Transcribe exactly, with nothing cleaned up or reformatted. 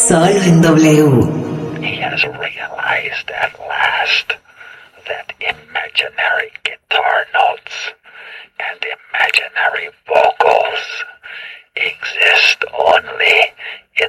solo en W. He has realized at last that imaginary guitar notes and imaginary vocals exist only